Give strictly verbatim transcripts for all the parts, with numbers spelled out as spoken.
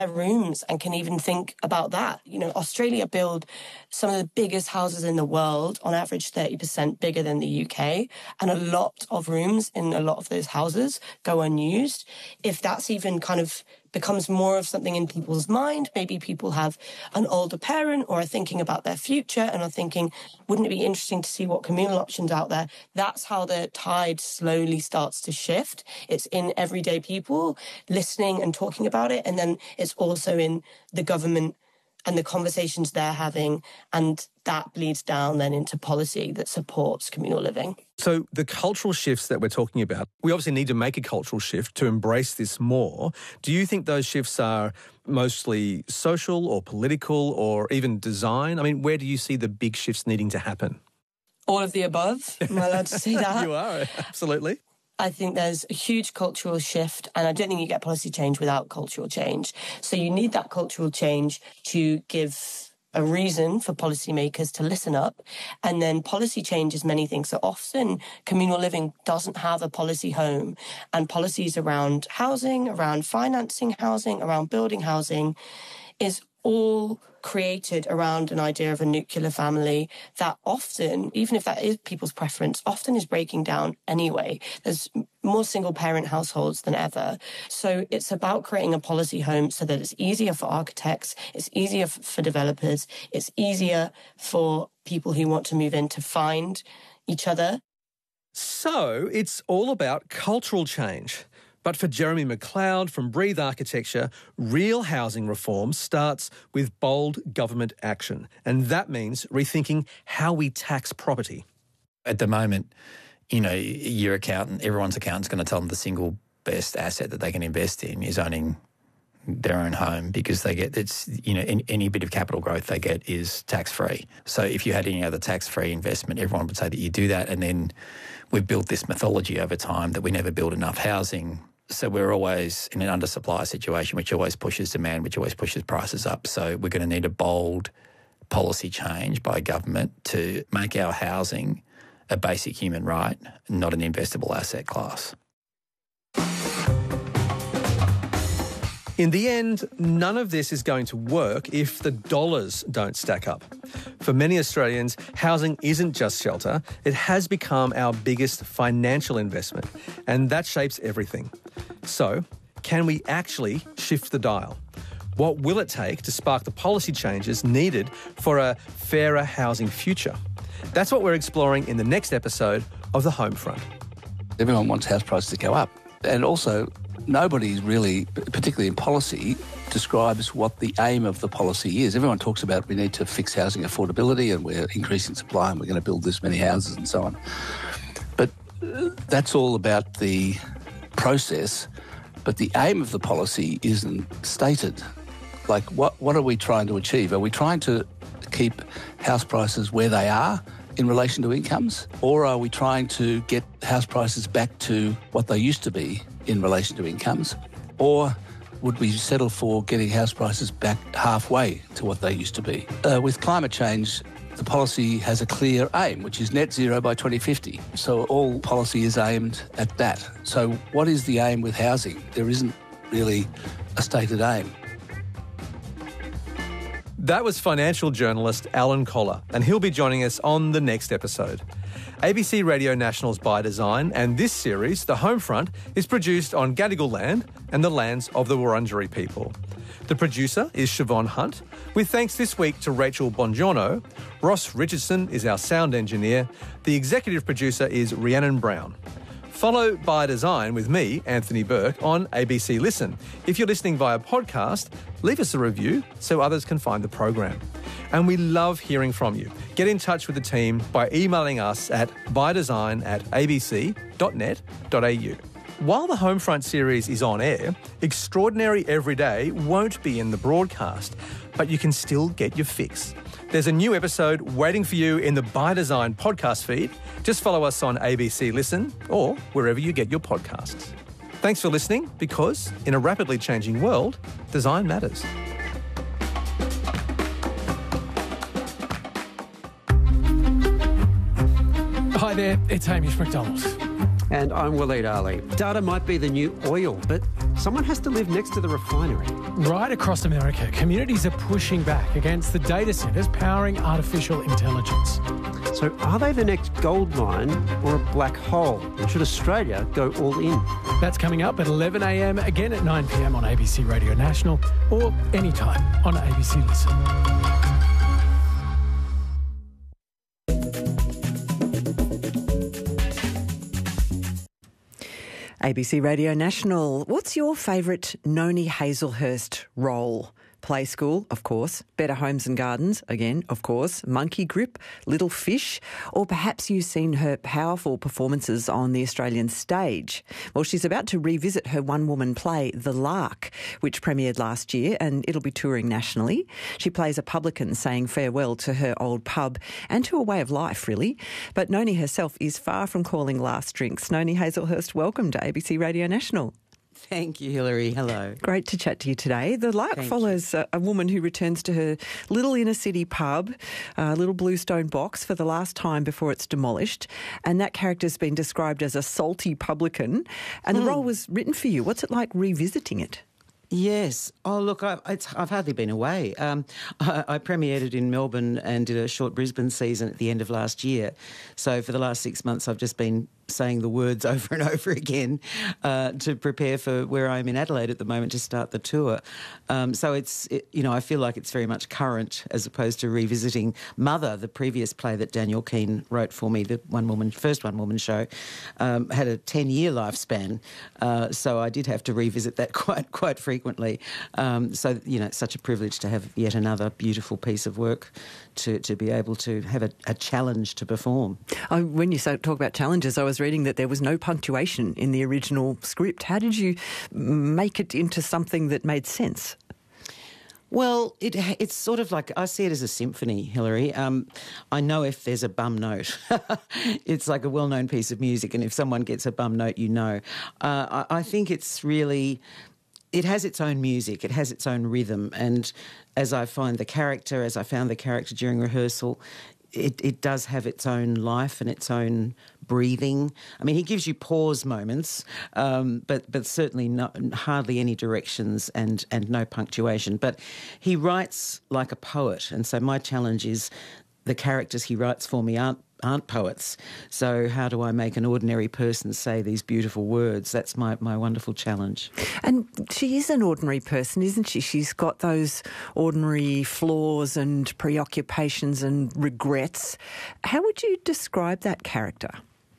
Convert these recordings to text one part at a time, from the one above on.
rooms and can even think about that. You know, Australia build some of the biggest houses in the world, on average thirty percent bigger than the U K, and a lot of rooms in a lot of those houses go unused. If that's even kind of becomes more of something in people's mind, maybe people have an older parent or are thinking about their future and are thinking, wouldn't it be interesting to see what communal options out there? That's how the tide slowly starts to shift. It's in everyday people listening and talking about it, and then it's also in the government and the conversations they're having, and that bleeds down then into policy that supports communal living. So the cultural shifts that we're talking about, we obviously need to make a cultural shift to embrace this more. Do you think those shifts are mostly social or political or even design? I mean, where do you see the big shifts needing to happen? All of the above. Am I allowed to say that? You are, absolutely. I think there's a huge cultural shift, and I don't think you get policy change without cultural change. So you need that cultural change to give a reason for policymakers to listen up. And then policy change is many things. So often communal living doesn't have a policy home, and policies around housing, around financing housing, around building housing is all created around an idea of a nuclear family that often, even if that is people's preference, often is breaking down anyway. There's more single-parent households than ever. So it's about creating a policy home so that it's easier for architects, it's easier for developers, it's easier for people who want to move in to find each other. So it's all about cultural change. But for Jeremy McLeod from Breathe Architecture, real housing reform starts with bold government action. And that means rethinking how we tax property. At the moment, you know, your accountant, everyone's accountant's going to tell them the single best asset that they can invest in is owning their own home, because they get, it's, you know, any, any bit of capital growth they get is tax-free. So if you had any other tax-free investment, everyone would say that you do that. And then we've built this mythology over time that we never build enough housing. So we're always in an undersupply situation, which always pushes demand, which always pushes prices up. So we're going to need a bold policy change by government to make our housing a basic human right, not an investable asset class. In the end, none of this is going to work if the dollars don't stack up. For many Australians, housing isn't just shelter. It has become our biggest financial investment, and that shapes everything. So, can we actually shift the dial? What will it take to spark the policy changes needed for a fairer housing future? That's what we're exploring in the next episode of The Homefront. Everyone wants house prices to go up, and also nobody's really, particularly in policy, describes what the aim of the policy is. Everyone talks about we need to fix housing affordability and we're increasing supply and we're going to build this many houses and so on. But that's all about the process, but the aim of the policy isn't stated. Like, what, what are we trying to achieve? Are we trying to keep house prices where they are in relation to incomes, or are we trying to get house prices back to what they used to be in relation to incomes? Or would we settle for getting house prices back halfway to what they used to be? Uh, with climate change, the policy has a clear aim, which is net zero by twenty fifty. So all policy is aimed at that. So what is the aim with housing? There isn't really a stated aim. That was financial journalist Alan Kohler, and he'll be joining us on the next episode. A B C Radio National's By Design, and this series, The Homefront, is produced on Gadigal land and the lands of the Wurundjeri people. The producer is Siobhan Hunt, with thanks this week to Rachel Bongiorno. Ross Richardson is our sound engineer. The executive producer is Rhiannon Brown. Follow By Design with me, Anthony Burke, on A B C Listen. If you're listening via podcast, leave us a review so others can find the program. And we love hearing from you. Get in touch with the team by emailing us at bydesign at abc dot net dot a u. While the Homefront series is on air, Extraordinary Everyday won't be in the broadcast, but you can still get your fix. There's a new episode waiting for you in the By Design podcast feed. Just follow us on A B C Listen or wherever you get your podcasts. Thanks for listening, because in a rapidly changing world, design matters. Hi there, it's Hamish McDonald. And I'm Waleed Ali. Data might be the new oil, but someone has to live next to the refinery. Right across America, communities are pushing back against the data centres powering artificial intelligence. So are they the next gold mine or a black hole? And should Australia go all in? That's coming up at eleven a m, again at nine p m on A B C Radio National, or anytime on A B C Listen. A B C Radio National. What's your favourite Noni Hazelhurst role? Play School, of course. Better Homes and Gardens, again, of course. Monkey Grip, Little Fish, or perhaps you've seen her powerful performances on the Australian stage. Well, she's about to revisit her one-woman play, The Lark, which premiered last year, and it'll be touring nationally. She plays a publican saying farewell to her old pub and to a way of life, really. But Noni herself is far from calling last drinks. Noni Hazelhurst, welcome to A B C Radio National. Thank you, Hilary. Hello. Great to chat to you today. The Lark Thank follows a, a woman who returns to her little inner city pub, a little bluestone box, for the last time before it's demolished. And that character's been described as a salty publican. And the Hmm. role was written for you. What's it like revisiting it? Yes. Oh, look, I, it's, I've hardly been away. Um, I, I premiered it in Melbourne and did a short Brisbane season at the end of last year. So for the last six months, I've just been saying the words over and over again uh, to prepare for where I'm in Adelaide at the moment to start the tour. Um, so it's, it, you know, I feel like it's very much current as opposed to revisiting Mother, the previous play that Daniel Keane wrote for me, the one woman, first one woman show, um, had a ten-year lifespan. Uh, so I did have to revisit that quite quite frequently. Um, so, you know, it's such a privilege to have yet another beautiful piece of work to, to be able to have a, a challenge to perform. Oh, when you say, talk about challenges, I was reading that there was no punctuation in the original script. How did you make it into something that made sense? Well, it, it's sort of like, I see it as a symphony, Hilary. Um, I know if there's a bum note. It's like a well-known piece of music, and if someone gets a bum note, you know. Uh, I, I think it's really... It has its own music, it has its own rhythm, and as I find the character, as I found the character during rehearsal, it, it does have its own life and its own breathing. I mean, he gives you pause moments, um, but but certainly not, hardly any directions and, and no punctuation. But he writes like a poet, and so my challenge is the characters he writes for me aren't aren't poets. So how do I make an ordinary person say these beautiful words? That's my, my wonderful challenge. And she is an ordinary person, isn't she? She's got those ordinary flaws and preoccupations and regrets. How would you describe that character?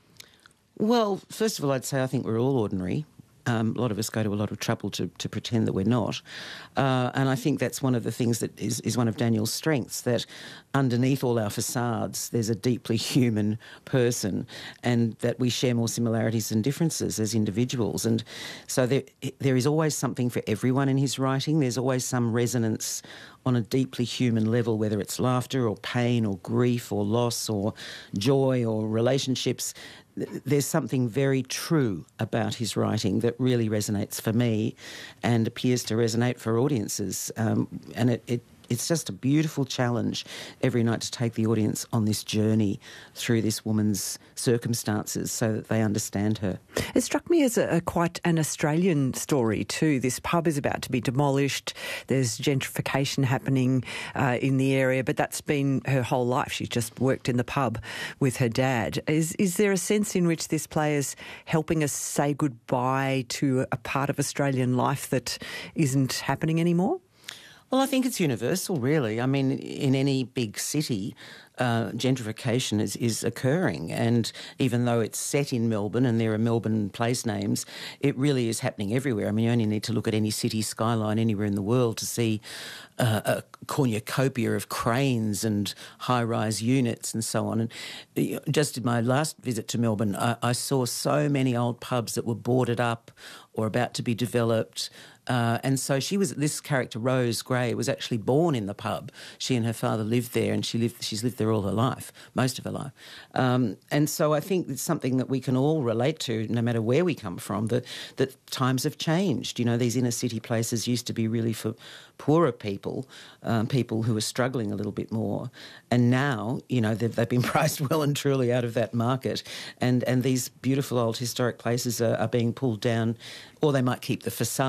Well, first of all, I'd say I think we're all ordinary. Um, a lot of us go to a lot of trouble to, to pretend that we're not. Uh, and I think that's one of the things that is, is one of Daniel's strengths, that underneath all our facades there's a deeply human person, and that we share more similarities than differences as individuals. And so there, there is always something for everyone in his writing. There's always some resonance on a deeply human level, whether it's laughter or pain or grief or loss or joy or relationships. There's something very true about his writing that really resonates for me and appears to resonate for audiences. Um, and it, it it's just a beautiful challenge every night to take the audience on this journey through this woman's circumstances so that they understand her. It struck me as a, a quite an Australian story too. This pub is about to be demolished. There's gentrification happening uh, in the area, but that's been her whole life. She's just worked in the pub with her dad. Is, is there a sense in which this play is helping us say goodbye to a part of Australian life that isn't happening anymore? Well, I think it's universal, really. I mean, in any big city, uh, gentrification is, is occurring. And even though it's set in Melbourne and there are Melbourne place names, it really is happening everywhere. I mean, you only need to look at any city skyline anywhere in the world to see uh, a cornucopia of cranes and high-rise units and so on. And just in my last visit to Melbourne, I, I saw so many old pubs that were boarded up or about to be developed. Uh, and so she was, this character, Rose Gray, was actually born in the pub. She and her father lived there, and she lived, she's lived there all her life, most of her life. Um, and so I think it's something that we can all relate to, no matter where we come from, that, that times have changed. You know, these inner city places used to be really for poorer people, um, people who are struggling a little bit more. And now, you know, they've, they've been priced well and truly out of that market. And, and these beautiful old historic places are, are being pulled down, or they might keep the facade if you're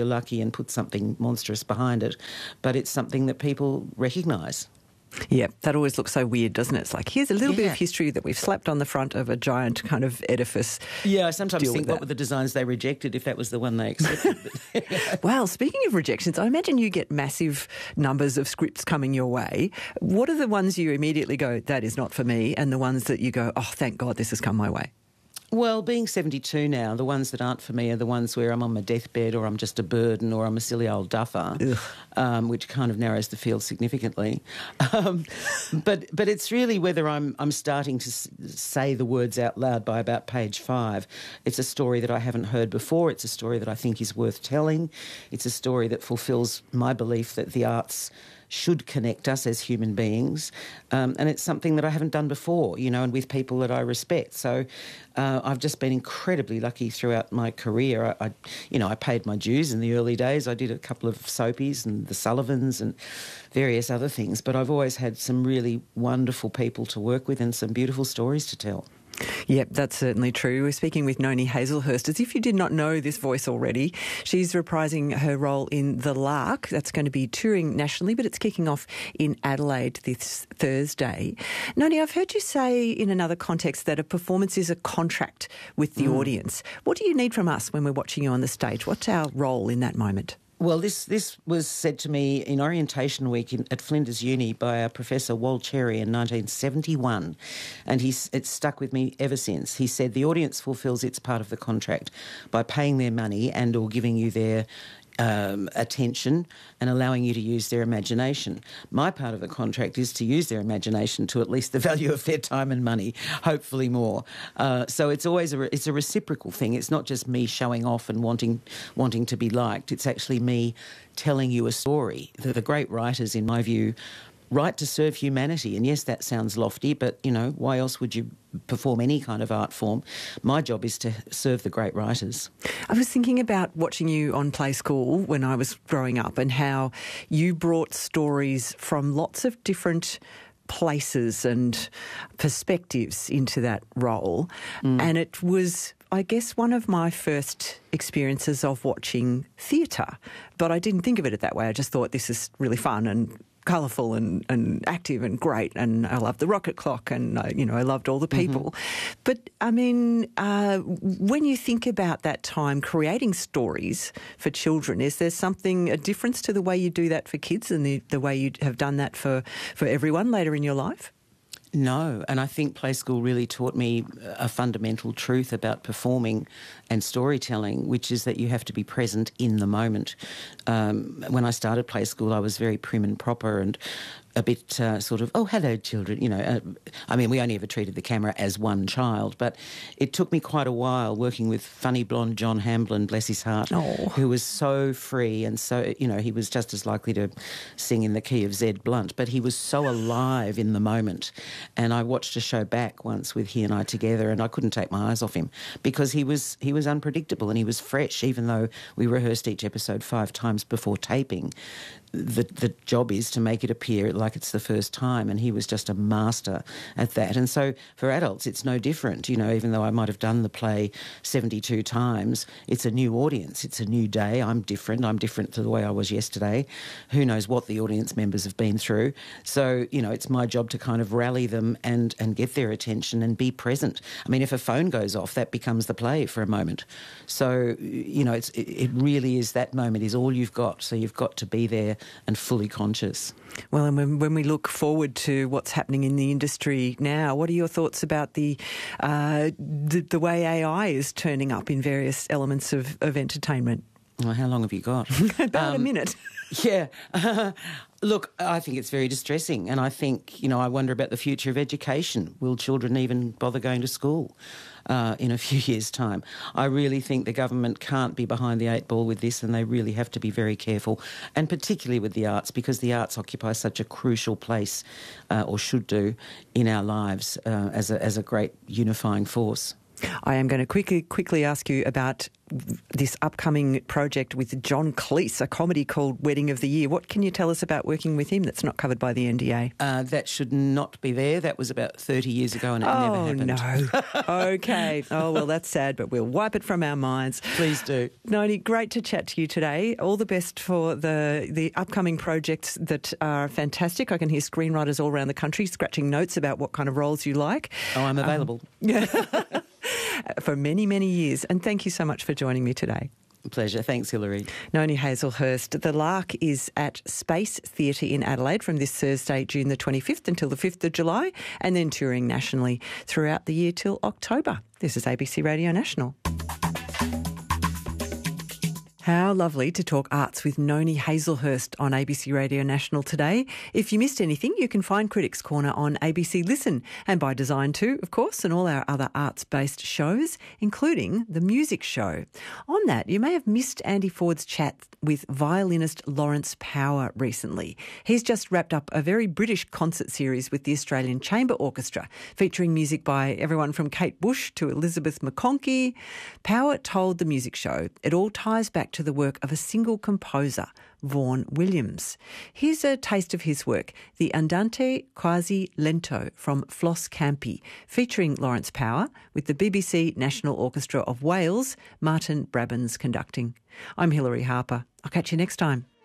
happy-go-lucky and put something monstrous behind it, but it's something that people recognise. Yeah, that always looks so weird, doesn't it? It's like, here's a little Yeah. bit of history that we've slapped on the front of a giant kind of edifice. Yeah, I sometimes Deal think with what that. were the designs they rejected if that was the one they accepted. Well, speaking of rejections, I imagine you get massive numbers of scripts coming your way. What are the ones you immediately go, that is not for me, and the ones that you go, oh, thank God this has come my way? Well, being seventy-two now, the ones that aren't for me are the ones where I'm on my deathbed or I'm just a burden or I'm a silly old duffer, um, which kind of narrows the field significantly. Um, but but it's really whether I'm I'm starting to s- say the words out loud by about page five. It's a story that I haven't heard before. It's a story that I think is worth telling. It's a story that fulfills my belief that the arts should connect us as human beings, um, and it's something that I haven't done before, you know, and with people that I respect. So uh, I've just been incredibly lucky throughout my career. I, I, you know, I paid my dues in the early days. I did a couple of soapies and the Sullivans and various other things, but I've always had some really wonderful people to work with and some beautiful stories to tell. Yep, that's certainly true. We're speaking with Noni Hazlehurst. As if you did not know this voice already, she's reprising her role in The Lark. That's going to be touring nationally, but it's kicking off in Adelaide this Thursday. Noni, I've heard you say in another context that a performance is a contract with the Mm. audience. What do you need from us when we're watching you on the stage? What's our role in that moment? Well, this this was said to me in orientation week in, at Flinders Uni by a Professor Wal Cherry in nineteen seventy-one, and he's it's stuck with me ever since. He said the audience fulfills its part of the contract by paying their money and or giving you their um, attention and allowing you to use their imagination. My part of the contract is to use their imagination to at least the value of their time and money, hopefully more. Uh, so it's always a, it's a reciprocal thing. It's not just me showing off and wanting wanting to be liked. It's actually me telling you a story. The, the great writers, in my view, write to serve humanity. And yes, that sounds lofty, but, you know, why else would you perform any kind of art form? My job is to serve the great writers. I was thinking about watching you on Play School when I was growing up and how you brought stories from lots of different places and perspectives into that role. Mm. And it was, I guess, one of my first experiences of watching theatre. But I didn't think of it that way. I just thought this is really fun and colourful and, and active and great, and I loved the rocket clock, and I, you know I loved all the people. Mm-hmm. But I mean, uh, when you think about that time creating stories for children, is there something a difference to the way you do that for kids and the, the way you have done that for, for everyone later in your life? No, and I think Play School really taught me a fundamental truth about performing and storytelling, which is that you have to be present in the moment. Um, when I started Play School, I was very prim and proper and a bit uh, sort of, oh, hello, children. You know, uh, I mean, we only ever treated the camera as one child, but it took me quite a while working with funny blonde John Hamblin, bless his heart, oh. who was so free and so, you know, he was just as likely to sing in the key of Zed Blunt, but he was so alive in the moment. And I watched a show back once with he and I together, and I couldn't take my eyes off him because he was he was unpredictable and he was fresh, even though we rehearsed each episode five times before taping. The, the job is to make it appear like it's the first time, and he was just a master at that. And so for adults, it's no different. You know, even though I might have done the play seventy-two times, it's a new audience. It's a new day. I'm different. I'm different to the way I was yesterday. Who knows what the audience members have been through. So, you know, it's my job to kind of rally them and, and get their attention and be present. I mean, if a phone goes off, that becomes the play for a moment. So, you know, it's, it, it really is that moment is all you've got. So you've got to be there and fully conscious. Well, and when, when we look forward to what's happening in the industry now, what are your thoughts about the uh, the, the way A I is turning up in various elements of, of entertainment? Well, how long have you got? About um, a minute. Yeah. Uh, look, I think it's very distressing, and I think, you know, I wonder about the future of education. Will children even bother going to school uh, in a few years' time? I really think the government can't be behind the eight ball with this, and they really have to be very careful, and particularly with the arts, because the arts occupy such a crucial place, uh, or should do, in our lives uh, as a, as a great unifying force. I am going to quickly quickly ask you about this upcoming project with John Cleese, a comedy called Wedding of the Year. What can you tell us about working with him that's not covered by the N D A? Uh, that should not be there. That was about thirty years ago and it oh, never happened. Oh, no. Okay. Oh, well, that's sad, but we'll wipe it from our minds. Please do. Noni, great to chat to you today. All the best for the, the upcoming projects that are fantastic. I can hear screenwriters all around the country scratching notes about what kind of roles you like. Oh, I'm available. Um, for many, many years. And thank you so much for joining me today. Pleasure. Thanks, Hilary. Noni Hazlehurst. The Lark is at Space Theatre in Adelaide from this Thursday, June the twenty-fifth until the fifth of July, and then touring nationally throughout the year till October. This is A B C Radio National. How lovely to talk arts with Noni Hazlehurst on A B C Radio National today. If you missed anything, you can find Critics Corner on A B C Listen and by design too, of course, and all our other arts-based shows, including The Music Show. On that, you may have missed Andy Ford's chat with violinist Lawrence Power recently. He's just wrapped up a very British concert series with the Australian Chamber Orchestra, featuring music by everyone from Kate Bush to Elizabeth McConkie. Power told The Music Show it all ties back to the work of a single composer, Vaughan Williams. Here's a taste of his work, the Andante Quasi Lento from Floss Campi, featuring Lawrence Power with the B B C National Orchestra of Wales, Martin Brabbins conducting. I'm Hilary Harper. I'll catch you next time.